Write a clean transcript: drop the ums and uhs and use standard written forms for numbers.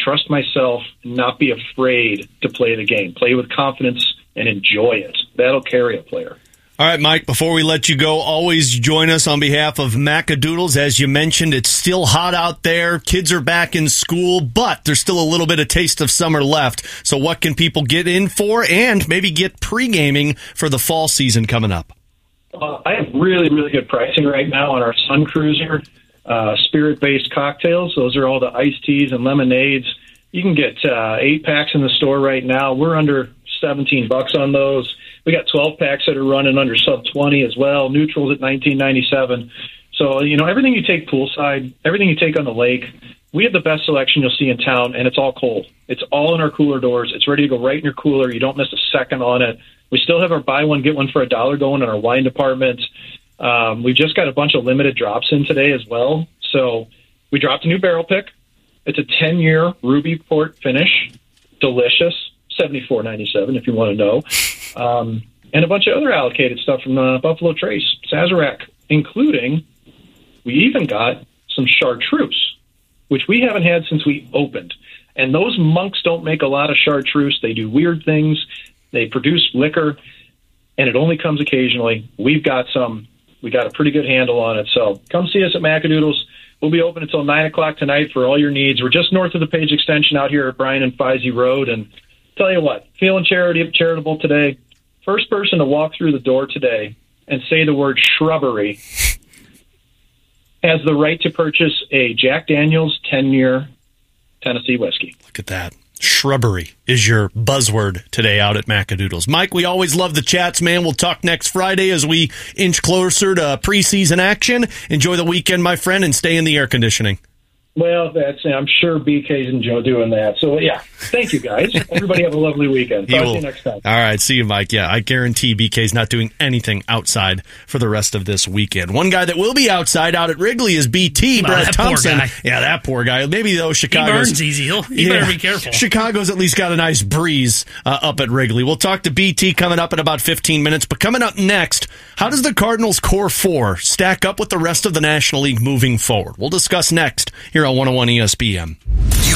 trust myself, and not be afraid to play the game. Play with confidence and enjoy it. That'll carry a player. All right, Mike, before we let you go, always join us on behalf of Macadoodles. As you mentioned, it's still hot out there. Kids are back in school, but there's still a little bit of taste of summer left. So what can people get in for and maybe get pre-gaming for the fall season coming up? I have really, really good pricing right now on our Sun Cruiser spirit-based cocktails. Those are all the iced teas and lemonades. You can get 8-packs in the store right now. We're under $17 on those. We got 12-packs that are running under sub-20 as well. Neutrals at $19.97. So, everything you take poolside, everything you take on the lake, we have the best selection you'll see in town, and it's all cold. It's all in our cooler doors. It's ready to go right in your cooler. You don't miss a second on it. We still have our buy one, get one for $1 going in our wine department. We've just got a bunch of limited drops in today as well. So we dropped a new barrel pick. It's a 10-year Ruby Port finish. Delicious. $74.97 if you want to know. And a bunch of other allocated stuff from Buffalo Trace, Sazerac, including we even got some chartreuse, which we haven't had since we opened. And those monks don't make a lot of chartreuse. They do weird things. They produce liquor, and it only comes occasionally. We've got some. We got a pretty good handle on it. So come see us at Macadoodles. We'll be open until 9 o'clock tonight for all your needs. We're just north of the Page Extension out here at Bryan and Feisey Road. And tell you what, feeling charitable today, first person to walk through the door today and say the word shrubbery has the right to purchase a Jack Daniel's 10-year Tennessee whiskey. Look at that. Shrubbery is your buzzword today out at Macadoodles. Mike, we always love the chats, man. We'll talk next Friday as we inch closer to preseason action. Enjoy the weekend, my friend, and stay in the air conditioning. Well, I'm sure BK's and Joe doing that. So, yeah, thank you, guys. Everybody have a lovely weekend. Talk to you next time. All right, see you, Mike. Yeah, I guarantee BK's not doing anything outside for the rest of this weekend. One guy that will be outside out at Wrigley is BT, Brett Thompson. Yeah, that poor guy. Maybe, though, Chicago's... He burns easy. He better be careful. Chicago's at least got a nice breeze up at Wrigley. We'll talk to BT coming up in about 15 minutes. But coming up next, how does the Cardinals' core four stack up with the rest of the National League moving forward? We'll discuss next here on 101 ESPN.